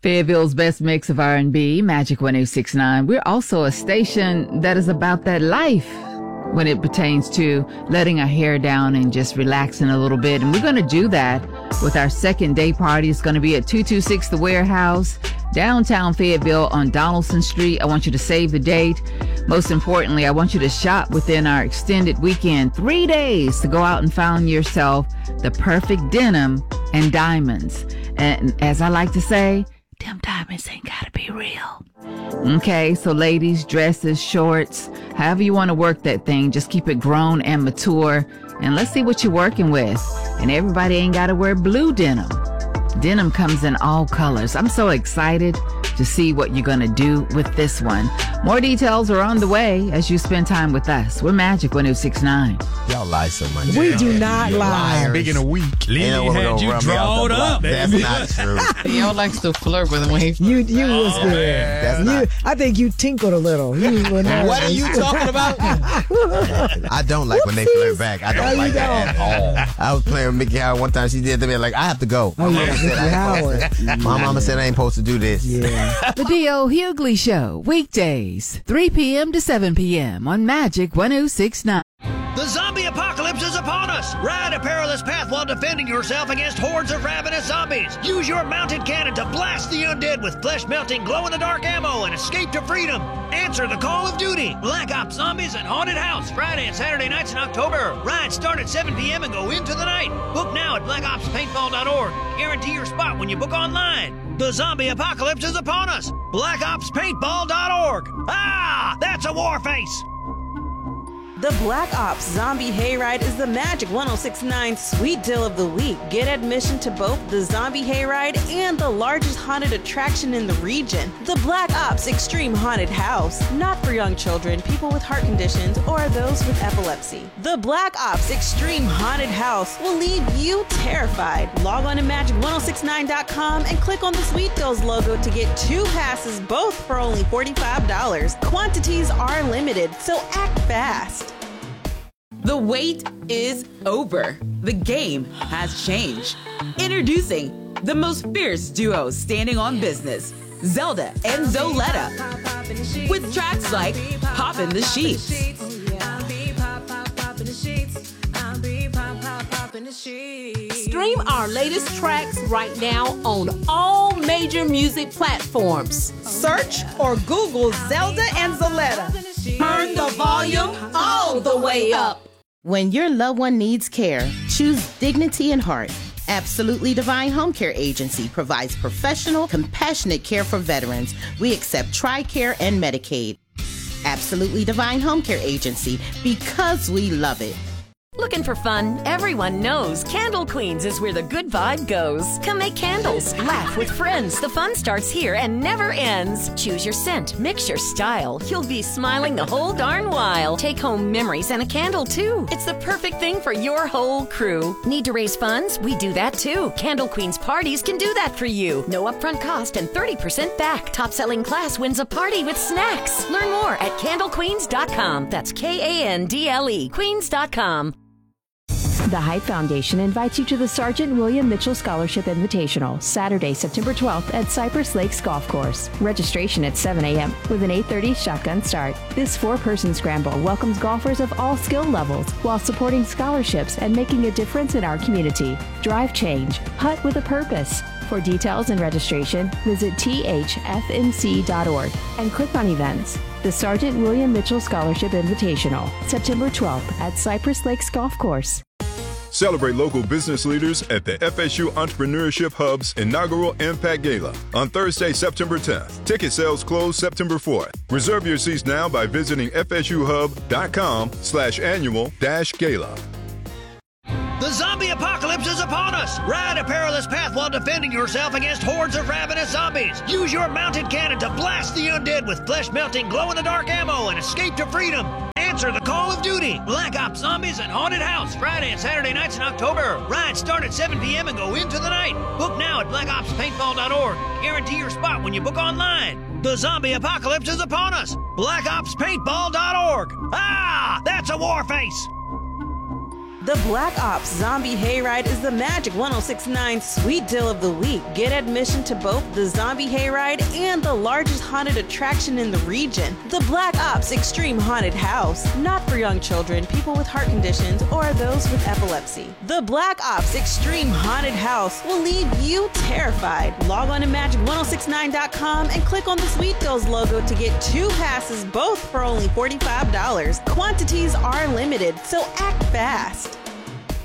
Fayetteville's best mix of R&B, Magic 106.9. We're also a station that is about that life when it pertains to letting our hair down and just relaxing a little bit. And we're going to do that with our second day party. It's going to be at 226 The Warehouse, downtown Fayetteville on Donaldson Street. I want you to save the date. Most importantly, I want you to shop within our extended weekend, 3 days to go out and find yourself the perfect denim and diamonds. And as I like to say, them diamonds ain't gotta be real. Okay, so ladies, dresses, shorts, however you want to work that thing, just keep it grown and mature. And let's see what you're working with. And everybody ain't gotta wear blue denim. Denim comes in all colors. I'm so excited to see what you're going to do with this one. More details are on the way as you spend time with us. We're Magic 106.9. Y'all lie so much. We do not lie. Big in a week. Lily had you drawed up. That's not true. Y'all likes to flirt with him when he... You was good. That's not. I think you tinkled a little. What are you talking about? I don't like when they flirt back. I don't like that at all. I was playing with Mickey Howard one time. She did to me like, I have to go. Oh, yeah, Mickey Howard. My mama said I ain't supposed to do this. Yeah. The D.O. Hughley Show, weekdays, 3 p.m. to 7 p.m. on Magic 106.9. The zombie apocalypse is upon us! Ride a perilous path while defending yourself against hordes of ravenous zombies. Use your mounted cannon to blast the undead with flesh-melting, glow-in-the-dark ammo and escape to freedom. Answer the call of duty. Black Ops Zombies and Haunted House, Friday and Saturday nights in October. Rides start at 7 p.m. and go into the night. Book now at blackopspaintball.org. Guarantee your spot when you book online. The zombie apocalypse is upon us. blackopspaintball.org. Ah, that's a war face. The Black Ops Zombie Hayride is the Magic 106.9 Sweet Deal of the Week. Get admission to both the Zombie Hayride and the largest haunted attraction in the region, the Black Ops Extreme Haunted House. Not for young children, people with heart conditions, or those with epilepsy. The Black Ops Extreme Haunted House will leave you terrified. Log on to magic1069.com and click on the Sweet Deals logo to get 2 passes, both for only $45. Quantities are limited, so act fast. The wait is over. The game has changed. Introducing the most fierce duo standing on business, Zelda and Zoletta. With tracks like Pop in the Sheets. Stream our latest tracks right now on all major music platforms. Search or Google Zelda and Zoletta. Turn the volume all the way up. When your loved one needs care, choose dignity and heart. Absolutely Divine Home Care Agency provides professional, compassionate care for veterans. We accept TRICARE and Medicaid. Absolutely Divine Home Care Agency, because we love it. Looking for fun? Everyone knows Candle Queens is where the good vibe goes. Come make candles, laugh with friends. The fun starts here and never ends. Choose your scent, mix your style. You'll be smiling the whole darn while. Take home memories and a candle too. It's the perfect thing for your whole crew. Need to raise funds? We do that too. Candle Queens parties can do that for you. No upfront cost and 30% back. Top selling class wins a party with snacks. Learn more at candlequeens.com. That's KANDLE, queens.com. The Hype Foundation invites you to the Sergeant William Mitchell Scholarship Invitational, Saturday, September 12th at Cypress Lakes Golf Course. Registration at 7 a.m. with an 8:30 shotgun start. This 4-person scramble welcomes golfers of all skill levels while supporting scholarships and making a difference in our community. Drive change. Putt with a purpose. For details and registration, visit thfnc.org and click on events. The Sergeant William Mitchell Scholarship Invitational, September 12th at Cypress Lakes Golf Course. Celebrate local business leaders at the FSU Entrepreneurship Hub's inaugural Impact Gala on Thursday, September 10th. Ticket sales close September 4th. Reserve your seats now by visiting fsuhub.com/annual-gala. The zombie apocalypse is upon us! Ride a perilous path while defending yourself against hordes of ravenous zombies. Use your mounted cannon to blast the undead with flesh-melting, glow-in-the-dark ammo and escape to freedom. Answer the call of duty. Black Ops Zombies and Haunted House, Friday and Saturday nights in October. Rides start at 7 p.m. and go into the night. Book now at blackopspaintball.org. Guarantee your spot when you book online. The zombie apocalypse is upon us. blackopspaintball.org. Ah, that's a war face. The Black Ops Zombie Hayride is the Magic 106.9 Sweet Deal of the Week. Get admission to both the Zombie Hayride and the largest haunted attraction in the region, the Black Ops Extreme Haunted House. Not for young children, people with heart conditions, or those with epilepsy. The Black Ops Extreme Haunted House will leave you terrified. Log on to magic1069.com and click on the Sweet Deals logo to get 2 passes, both for only $45. Quantities are limited, so act fast.